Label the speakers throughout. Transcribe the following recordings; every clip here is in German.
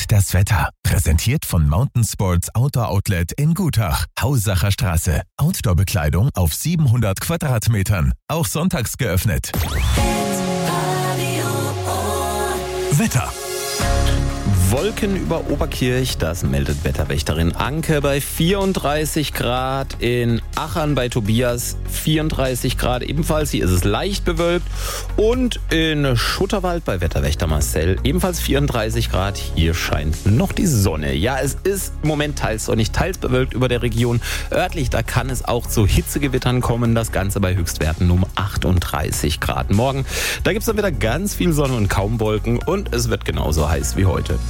Speaker 1: Und das Wetter. Präsentiert von Mountain Sports Outdoor Outlet in Gutach. Hausacher Straße. Outdoor-Bekleidung auf 700 Quadratmetern. Auch sonntags geöffnet. Wetter.
Speaker 2: Wolken über Oberkirch, das meldet Wetterwächterin Anke bei 34 Grad. In Achern bei Tobias 34 Grad ebenfalls. Hier ist es leicht bewölkt. Und in Schutterwald bei Wetterwächter Marcel ebenfalls 34 Grad. Hier scheint noch die Sonne. Ja, es ist im Moment teils sonnig, teils bewölkt über der Region. Örtlich, da kann es auch zu Hitzegewittern kommen. Das Ganze bei Höchstwerten um 38 Grad. Morgen, da gibt es dann wieder ganz viel Sonne und kaum Wolken. Und es wird genauso heiß wie heute.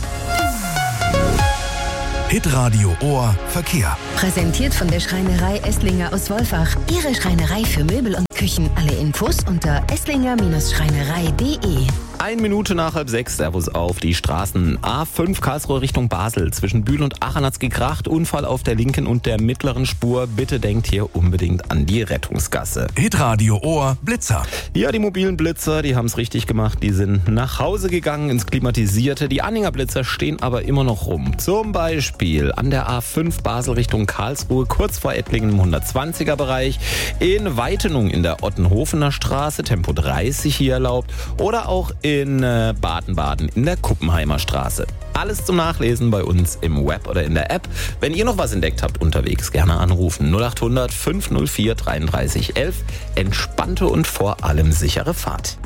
Speaker 1: Hitradio Ohr Verkehr.
Speaker 3: Präsentiert von der Schreinerei Esslinger aus Wolfach. Ihre Schreinerei für Möbel und Küchen. Alle Infos unter esslinger-schreinerei.de.
Speaker 2: 1 Minute nach 5:30, Servus auf die Straßen. A5 Karlsruhe Richtung Basel. Zwischen Bühl und Aachen hat's gekracht. Unfall auf der linken und der mittleren Spur. Bitte denkt hier unbedingt an die Rettungsgasse.
Speaker 1: Hitradio Ohr Blitzer.
Speaker 2: Ja, die mobilen Blitzer, die haben's richtig gemacht. Die sind nach Hause gegangen ins Klimatisierte. Die Anhänger Blitzer stehen aber immer noch rum. Zum Beispiel an der A5 Basel Richtung Karlsruhe, kurz vor Ettlingen im 120er Bereich. In Weitenung in der Ottenhofener Straße, Tempo 30 hier erlaubt. Oder auch in Baden-Baden in der Kuppenheimer Straße. Alles zum Nachlesen bei uns im Web oder in der App. Wenn ihr noch was entdeckt habt unterwegs, gerne anrufen. 0800 504 33 11. Entspannte und vor allem sichere Fahrt.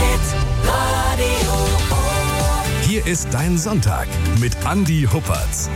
Speaker 1: Hier ist dein Sonntag mit Andi Huppertz.